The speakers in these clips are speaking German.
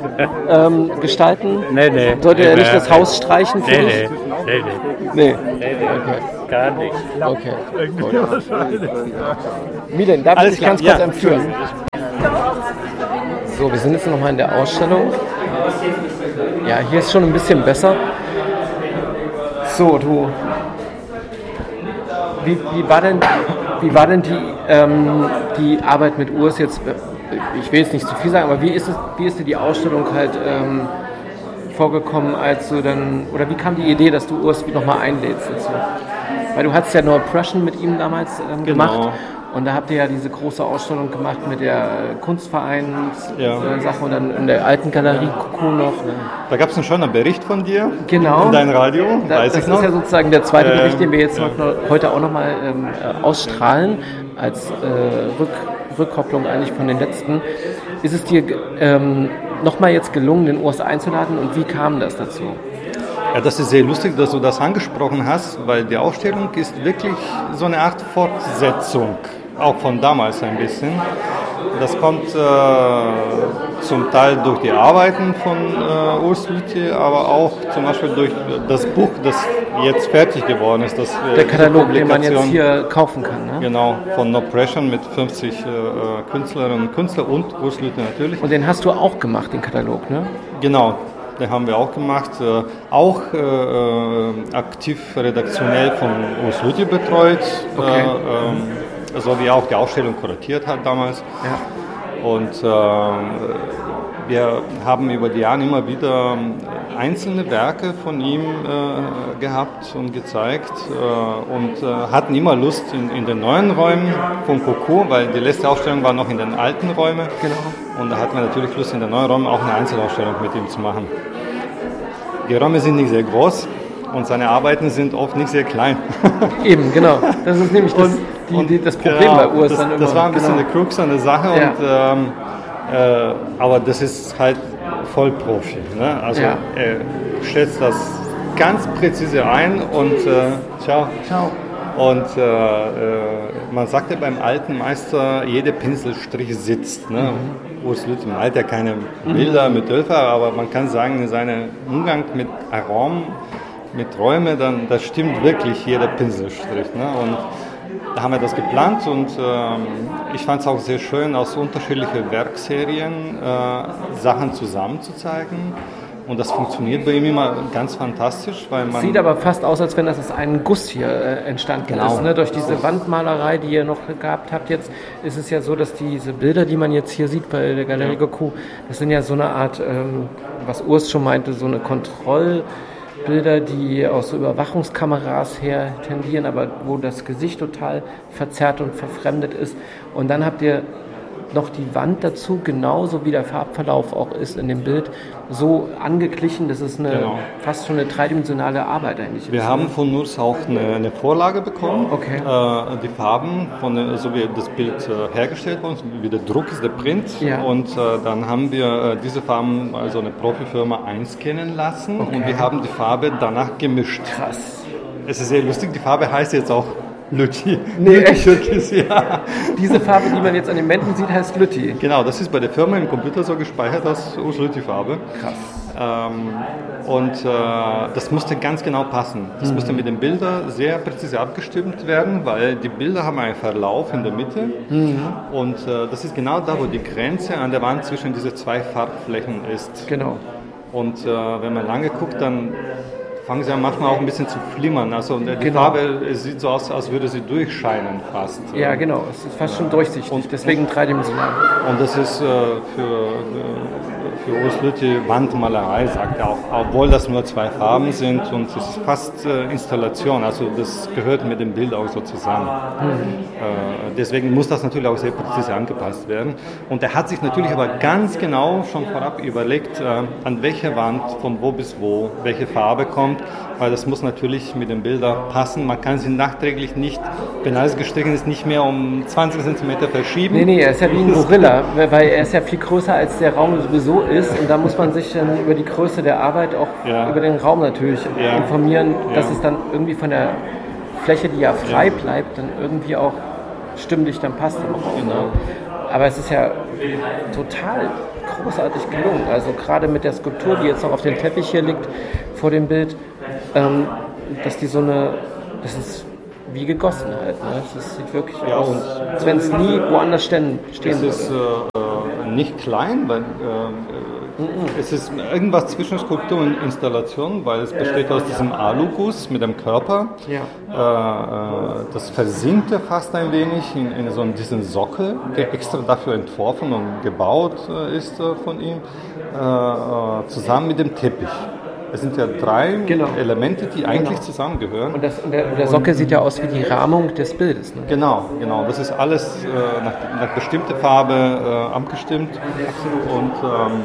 gestalten? Nee. Sollte er nicht das Haus streichen für dich? Nee. Okay. Gar nicht. Okay. Milan, darf ich dich ganz kurz entführen? So, wir sind jetzt nochmal in der Ausstellung. Ja, hier ist schon ein bisschen besser. So, du. Wie war denn die Arbeit mit Urs jetzt? Ich will jetzt nicht zu viel sagen, aber wie ist dir die Ausstellung halt vorgekommen, als du dann, oder wie kam die Idee, dass du Urs nochmal einlädst dazu? Weil du hattest ja No Oppression mit ihm damals gemacht. Und da habt ihr ja diese große Ausstellung gemacht mit der Kunstvereins-Sache und dann in der alten Galerie Kuku noch. Da gab es einen schönen Bericht von dir in deinem Radio, das ist ja sozusagen der zweite Bericht, den wir jetzt heute auch nochmal ausstrahlen, als Rückkopplung eigentlich von den letzten. Ist es dir nochmal jetzt gelungen, den Urs einzuladen und wie kam das dazu? Ja, das ist sehr lustig, dass du das angesprochen hast, weil die Ausstellung ist wirklich so eine Art Fortsetzung, auch von damals ein bisschen. Das kommt zum Teil durch die Arbeiten von Urs Lüthi, aber auch zum Beispiel durch das Buch, das jetzt fertig geworden ist. Der Katalog, den man jetzt hier kaufen kann. Ne? Genau, von No Pressure mit 50 Künstlerinnen und Künstlern und Urs Lüthi natürlich. Und den hast du auch gemacht, den Katalog, ne? Genau. Den haben wir auch gemacht, auch aktiv redaktionell von Urs Lüthi betreut, so wie er auch die Ausstellung kuratiert hat damals. Ja. Und wir haben über die Jahre immer wieder einzelne Werke von ihm gehabt und gezeigt und hatten immer Lust in den neuen Räumen von Kuku, weil die letzte Ausstellung war noch in den alten Räumen. Genau. Und da hatten wir natürlich Lust, in den neuen Räumen auch eine Einzelausstellung mit ihm zu machen. Die Räume sind nicht sehr groß und seine Arbeiten sind oft nicht sehr klein. Eben, genau. Das ist nämlich das Problem bei Urs dann immer. Das war ein bisschen eine Krux an der Sache, aber das ist halt Vollprofi. Ne? Also er schätzt das ganz präzise ein und ciao. Und man sagte beim alten Meister, jeder Pinselstrich sitzt. Ne? Urs Lüthi malt ja keine Bilder mit Ölfarbe, aber man kann sagen, sein Umgang mit Raum, mit Räumen, das stimmt wirklich jeder Pinselstrich. Ne? Und da haben wir das geplant und ich fand es auch sehr schön, aus unterschiedlichen Werkserien Sachen zusammenzuzeigen. Und das funktioniert bei ihm immer ganz fantastisch, weil man... Sieht aber fast aus, als wenn das aus einem Guss hier entstanden ist. Ne? Durch diese Wandmalerei, die ihr noch gehabt habt jetzt, ist es ja so, dass diese Bilder, die man jetzt hier sieht bei der Galerie Kuku, das sind ja so eine Art, was Urs schon meinte, so eine Kontrollbilder, die aus so Überwachungskameras her tendieren, aber wo das Gesicht total verzerrt und verfremdet ist. Und dann habt ihr noch die Wand dazu, genauso wie der Farbverlauf auch ist in dem Bild, so angeglichen, dass es fast schon eine dreidimensionale Arbeit eigentlich ist. Wir haben von Urs auch eine Vorlage bekommen, die Farben, so wie das Bild hergestellt wurde, wie der Druck ist, der Print. Ja. Und dann haben wir diese Farben, also eine Profifirma, einscannen lassen und wir haben die Farbe danach gemischt. Krass. Es ist sehr lustig, die Farbe heißt jetzt auch Lüthi. Nee, echt? Ja. Diese Farbe, die man jetzt an den Wänden sieht, heißt Lüthi. Genau, das ist bei der Firma im Computer so gespeichert als Urs Lüthi-Farbe. Krass. Das musste ganz genau passen. Das musste mit den Bildern sehr präzise abgestimmt werden, weil die Bilder haben einen Verlauf in der Mitte. Und das ist genau da, wo die Grenze an der Wand zwischen diese zwei Farbflächen ist. Genau. Und wenn man lange guckt, dann fangen sie an manchmal auch ein bisschen zu flimmern. Also die Farbe sieht so aus, als würde sie durchscheinen fast. Ja, genau. Es ist fast schon durchsichtig, und deswegen dreidimensional. Und das ist für Urs Lüthi Wandmalerei, sagt er auch, obwohl das nur zwei Farben sind und es ist fast Installation, also das gehört mit dem Bild auch so zusammen. Deswegen muss das natürlich auch sehr präzise angepasst werden. Und er hat sich natürlich aber ganz genau schon vorab überlegt, an welcher Wand, von wo bis wo, welche Farbe kommt, weil das muss natürlich mit den Bildern passen. Man kann sie nachträglich nicht, wenn alles gestrichen ist, nicht mehr um 20 cm verschieben. Nee, er ist ja wie ein Gorilla, weil er ist ja viel größer als der Raum sowieso ist und da muss man sich dann über die Größe der Arbeit auch über den Raum natürlich informieren, dass es dann irgendwie von der Fläche, die ja frei bleibt, dann irgendwie auch stimmlich dann passt im Raum. Genau. Aber es ist ja total großartig gelungen. Also gerade mit der Skulptur, die jetzt noch auf dem Teppich hier liegt, vor dem Bild, dass die das ist wie gegossen halt. Ne? Das sieht wirklich aus, als wenn es nie woanders stehen würde. Es ist nicht klein, weil es ist irgendwas zwischen Skulptur und Installation, weil es besteht aus diesem Aluguss mit dem Körper. Ja. Das versinkt fast ein wenig in so diesen Sockel, der extra dafür entworfen und gebaut ist von ihm, zusammen mit dem Teppich. Es sind ja 3 Elemente, die eigentlich zusammengehören. Und der Sockel sieht ja aus wie die Rahmung des Bildes. Ne? Genau. Das ist alles nach bestimmter Farbe abgestimmt. Absolut. Und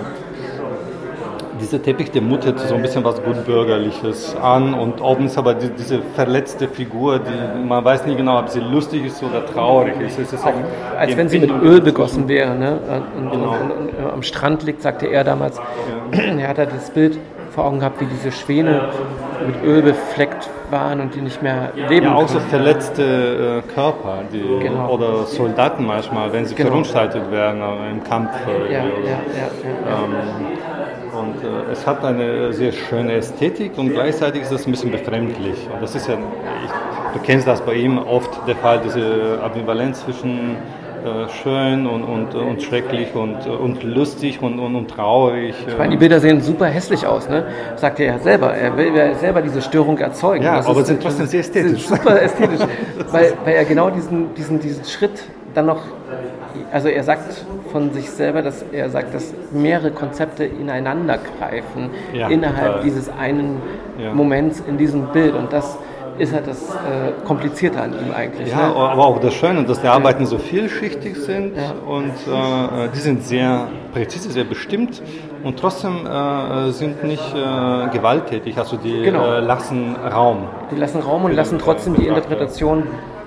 dieser Teppich, der mutet so ein bisschen was Gutbürgerliches an. Und oben ist aber diese verletzte Figur, man weiß nie genau, ob sie lustig ist oder traurig ist. Es ist als wenn sie mit Öl begossen wäre. Ne? Und am Strand liegt, sagte er damals, er hat das Bild vor Augen gehabt, wie diese Schwäne mit Öl befleckt waren und die nicht mehr leben auch so verletzte Körper oder Soldaten manchmal, wenn sie verunstaltet werden im Kampf. Und es hat eine sehr schöne Ästhetik und gleichzeitig ist es ein bisschen befremdlich. Und das ist ja, du kennst das bei ihm oft der Fall, diese Ambivalenz zwischen schön und schrecklich und lustig und traurig. Ich meine, die Bilder sehen super hässlich aus, ne? Sagt er ja selber. Er will ja selber diese Störung erzeugen. Ja, aber sind trotzdem sehr ästhetisch. Super ästhetisch, weil er genau diesen Schritt dann noch, also er sagt von sich selber, dass mehrere Konzepte ineinander greifen innerhalb dieses einen Moments in diesem Bild, und das ist halt das Komplizierte an ihm eigentlich. Ja, ne? Aber auch das Schöne, dass die Arbeiten so vielschichtig sind und die sind sehr präzise, sehr bestimmt und trotzdem sind nicht gewalttätig, also die lassen Raum. Die lassen Raum und lassen trotzdem die Interpretation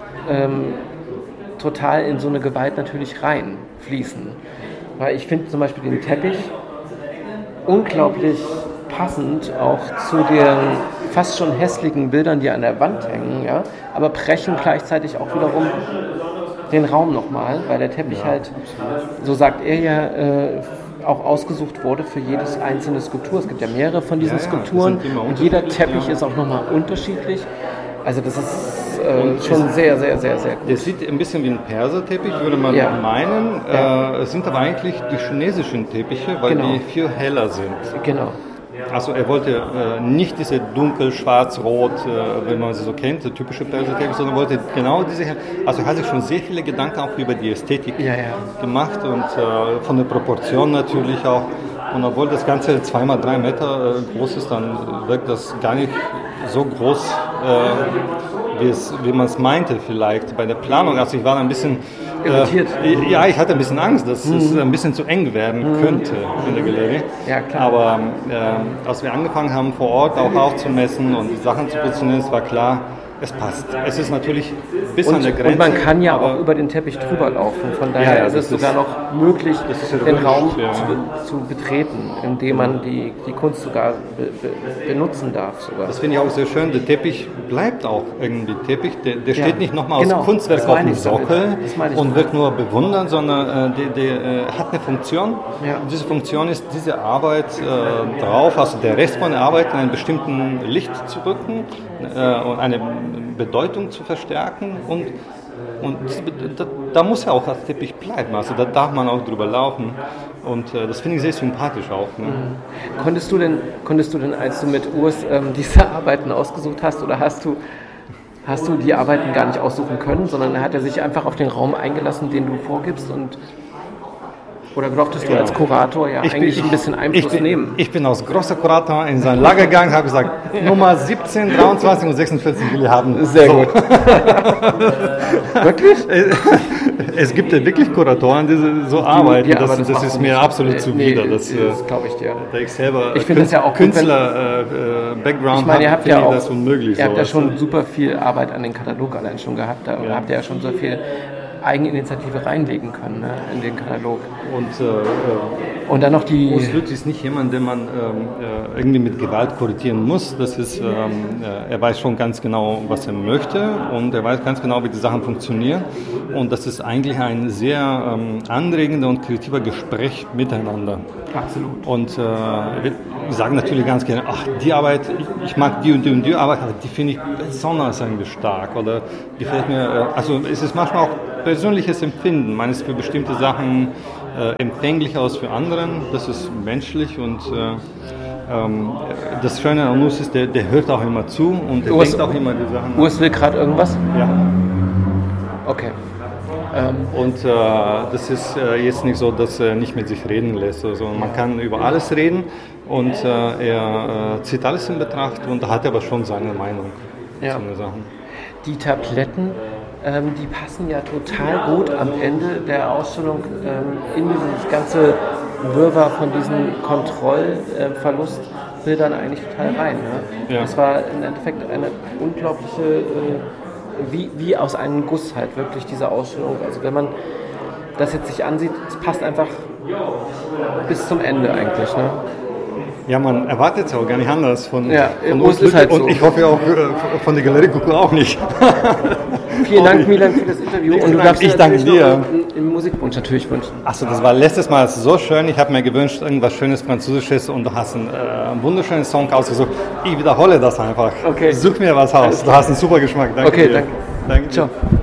total in so eine Gewalt natürlich reinfließen. Weil ich finde zum Beispiel den Teppich unglaublich passend auch zu den fast schon hässlichen Bildern, die an der Wand hängen, ja, aber brechen gleichzeitig auch wiederum den Raum nochmal, weil der Teppich halt, so sagt er ja, auch ausgesucht wurde für jedes einzelne Skulptur. Es gibt ja mehrere von diesen Skulpturen und jeder Teppich ist auch nochmal unterschiedlich. Also das ist schon sehr, sehr, sehr, sehr gut. Der sieht ein bisschen wie ein Perserteppich, würde man meinen. Es sind aber eigentlich die chinesischen Teppiche, weil die viel heller sind. Genau. Also er wollte nicht diese dunkel, schwarz, rot, wenn man sie so kennt, der typische Perserteppich, sondern wollte genau diese, also er hat sich schon sehr viele Gedanken auch über die Ästhetik gemacht und von der Proportion natürlich auch. Und obwohl das Ganze 2x3 Meter groß ist, dann wirkt das gar nicht so groß, wie man es meinte vielleicht bei der Planung. Also ich war ein bisschen irritiert. Ich hatte ein bisschen Angst, dass es ein bisschen zu eng werden könnte in der Galerie. Ja, klar. Aber als wir angefangen haben, vor Ort auch aufzumessen und die Sachen zu positionieren, es war klar, es passt. Es ist natürlich bis an der Grenze. Und man kann ja auch über den Teppich drüber laufen. Von daher ist es sogar noch möglich, den Raum zu betreten, indem man die Kunst sogar benutzen darf. Sogar. Das finde ich auch sehr schön. Der Teppich bleibt auch irgendwie Teppich. Der steht nicht nochmal aus Kunstwerk auf dem Sockel und wird nur bewundern, sondern der hat eine Funktion. Ja. Und diese Funktion ist, diese Arbeit drauf, also der Rest von der Arbeit in einem bestimmten Licht zu rücken und eine Bedeutung zu verstärken und da muss ja auch als Teppich bleiben, also da darf man auch drüber laufen und das finde ich sehr sympathisch auch. Ne? Konntest du denn, als du mit Urs diese Arbeiten ausgesucht hast, oder hast du die Arbeiten gar nicht aussuchen können, sondern hat er sich einfach auf den Raum eingelassen, den du vorgibst, und oder durftest du als Kurator ein bisschen Einfluss nehmen? Ich bin als großer Kurator in sein Lager gegangen, habe gesagt, Nummer 17, 23 und 46 will ich haben. Sehr gut. Wirklich? Es gibt ja wirklich Kuratoren, die so arbeiten. Ja, das ist mir absolut zuwider. Das glaube ich dir. Da ich selber das ja auch Künstler-Background habe, finde ich das unmöglich. Ihr habt ja schon super viel Arbeit an den Katalog allein schon gehabt. Da habt ihr ja schon so viel Eigeninitiative reinlegen können, ne, in den Katalog. Und dann noch die... Urs Lüth ist nicht jemand, den man irgendwie mit Gewalt korrigieren muss. Das ist, er weiß schon ganz genau, was er möchte und er weiß ganz genau, wie die Sachen funktionieren. Und das ist eigentlich ein sehr anregender und kreativer Gespräch miteinander. Absolut. Und wir sagen natürlich ganz gerne, ach, die Arbeit, ich mag die und die und die Arbeit, aber die finde ich besonders irgendwie stark. Oder gefällt mir, also es ist manchmal auch persönliches Empfinden. Man ist für bestimmte Sachen empfänglicher als für anderen. Das ist menschlich und das Schöne an Urs ist, der hört auch immer zu und der denkt auch immer die Sachen. Urs will gerade irgendwas? Ja. Okay. Und das ist jetzt nicht so, dass er nicht mit sich reden lässt. Also man kann über alles reden und er zieht alles in Betracht und hat aber schon seine Meinung zu den Sachen. Die Tabletten, die passen ja total gut am Ende der Ausstellung in dieses ganze Wirrwarr von diesen Kontrollverlustbildern eigentlich total rein. Ne? Ja. Das war im Endeffekt eine unglaubliche... Wie aus einem Guss halt wirklich diese Ausstellung. Also wenn man das jetzt sich ansieht, es passt einfach bis zum Ende eigentlich. Ne? Ja, man erwartet es auch gar nicht anders von Urs ist halt so. Und ich hoffe auch von der Galerie Kuckuck auch nicht. Vielen Dank, Milan, für das Interview. Und du darfst ich danke dir. Einen Musikwunsch natürlich wünschen. Achso, das war letztes Mal so schön. Ich habe mir gewünscht, irgendwas Schönes Französisches und du hast einen wunderschönen Song ausgesucht. Ich wiederhole das einfach. Okay. Such mir was aus. Du hast einen super Geschmack. Danke dir. Danke. Ciao.